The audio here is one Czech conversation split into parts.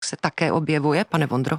se také objevuje, pane Vondro?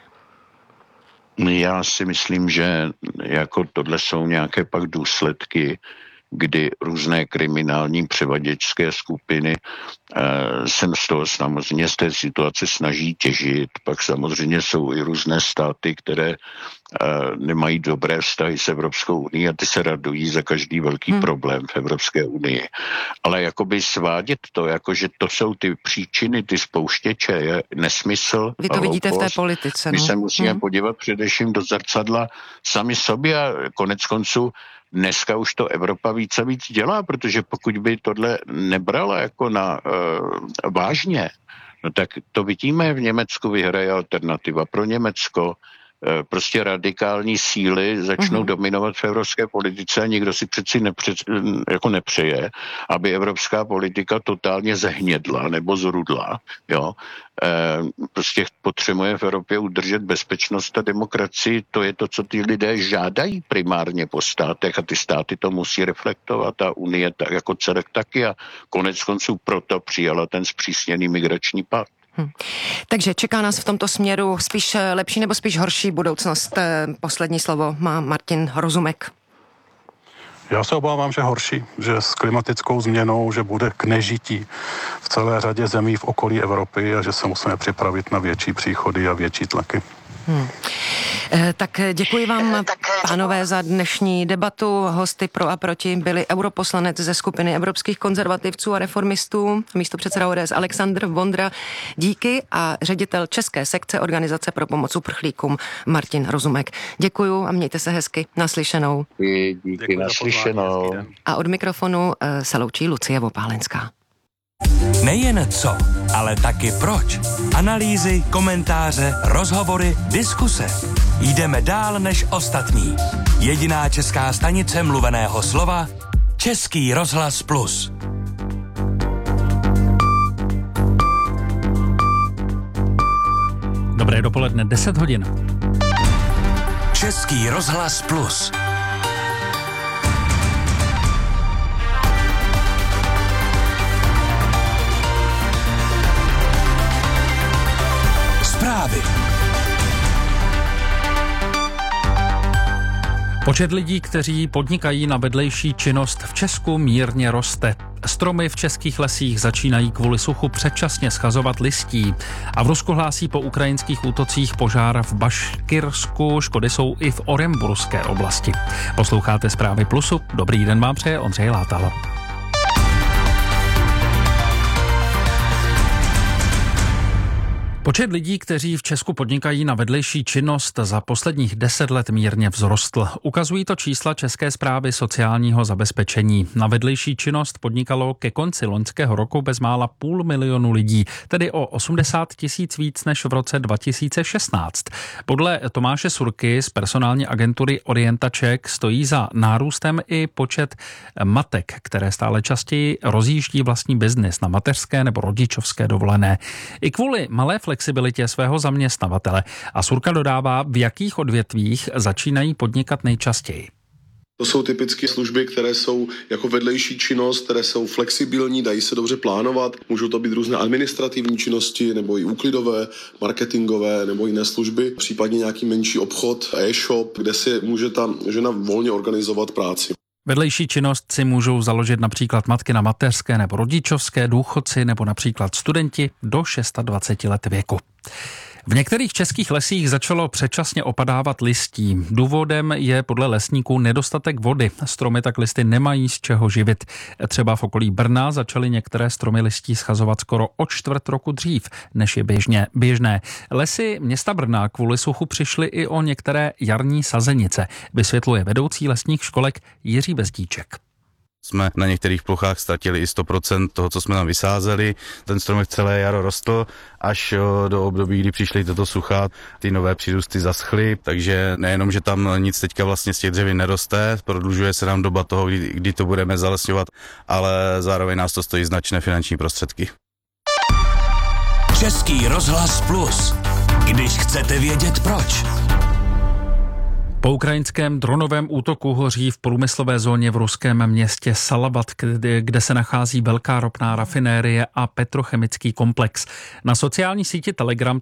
Já si myslím, že jako tohle jsou nějaké pak důsledky, kdy různé kriminální převaděčské skupiny se z toho samozřejmě z té situace snaží těžit. Pak samozřejmě jsou i různé státy, které nemají dobré vztahy s Evropskou unii a ty se radují za každý velký problém v Evropské unii. Ale jakoby svádět to, jakože to jsou ty příčiny, ty spouštěče, je nesmysl. Vy to vidíte v té politice. My se musíme podívat především do zrcadla sami sobě a konec konců dneska už to Evropa víc a víc dělá, protože pokud by tohle nebrala jako na vážně, no tak to vidíme, v Německu vyhraje alternativa pro Německo. Prostě radikální síly začnou dominovat v evropské politice a nikdo si přeci nepřeje, aby evropská politika totálně zehnědla nebo zrudla. Jo? Prostě potřebuje v Evropě udržet bezpečnost a demokracii. To je to, co ty lidé žádají primárně po státech a ty státy to musí reflektovat a Unie tak jako celek taky a konec konců proto přijala ten zpřísněný migrační pakt. Takže čeká nás v tomto směru spíš lepší nebo spíš horší budoucnost? Poslední slovo má Martin Rozumek. Já se obávám, že horší, že s klimatickou změnou, že bude k nežití v celé řadě zemí v okolí Evropy a že se musíme připravit na větší příchody a větší tlaky. Tak děkuji vám, pánové, za dnešní debatu. Hosty pro a proti byli europoslanec ze skupiny evropských konzervativců a reformistů, místopředseda ODS Alexandr Vondra, díky, a ředitel české sekce Organizace pro pomoc uprchlíkům Martin Rozumek. Děkuju a mějte se hezky. Naslyšenou. Díky, naslyšenou. A od mikrofonu se loučí Lucie Vopálenská. Nejen co, ale taky proč. Analýzy, komentáře, rozhovory, diskuse. Jdeme dál než ostatní. Jediná česká stanice mluveného slova, Český rozhlas Plus. Dobré dopoledne, 10 hodin. Český rozhlas Plus. Zprávy. Počet lidí, kteří podnikají na vedlejší činnost v Česku, mírně roste. Stromy v českých lesích začínají kvůli suchu předčasně schazovat listí. A v Rusku hlásí po ukrajinských útocích požár v Baškirsku. Škody jsou i v Orenburské oblasti. Posloucháte Zprávy Plusu. Dobrý den vám přeje Ondřej Látal. Počet lidí, kteří v Česku podnikají na vedlejší činnost, za posledních 10 let mírně vzrostl. Ukazují to čísla České správy sociálního zabezpečení. Na vedlejší činnost podnikalo ke konci loňského roku bezmála 500 000 lidí, tedy o 80 000 víc než v roce 2016. Podle Tomáše Surky z personální agentury Orientaček stojí za nárůstem i počet matek, které stále častěji rozjíždí vlastní biznis na mateřské nebo rodičovské dovolené. I kvůli malé flexibilitě svého zaměstnavatele. A Surka dodává, v jakých odvětvích začínají podnikat nejčastěji. To jsou typicky služby, které jsou jako vedlejší činnost, které jsou flexibilní, dají se dobře plánovat. Můžou to být různé administrativní činnosti nebo i úklidové, marketingové nebo jiné služby, případně nějaký menší obchod, e-shop, kde si může ta žena volně organizovat práci. Vedlejší činnost si můžou založit například matky na mateřské nebo rodičovské, důchodci nebo například studenti do 26 let věku. V některých českých lesích začalo předčasně opadávat listí. Důvodem je podle lesníků nedostatek vody. Stromy tak listy nemají z čeho živit. Třeba v okolí Brna začaly některé stromy listí schazovat skoro o čtvrt roku dřív, než je běžné. Lesy města Brna kvůli suchu přišly i o některé jarní sazenice, vysvětluje vedoucí lesních školek Jiří Bezdíček. Jsme na některých plochách ztratili i 100% toho, co jsme tam vysázeli. Ten stromek celé jaro rostl až do období, kdy přišly toto sucha. Ty nové přírůsty zaschly, takže nejenom, že tam nic teďka vlastně z těch dřevin neroste, prodlužuje se nám doba toho, kdy to budeme zalesňovat, ale zároveň nás to stojí značné finanční prostředky. Český rozhlas Plus. Když chcete vědět proč. Po ukrajinském dronovém útoku hoří v průmyslové zóně v ruském městě Salavat, kde se nachází velká ropná rafinérie a petrochemický komplex. Na sociální síti Telegram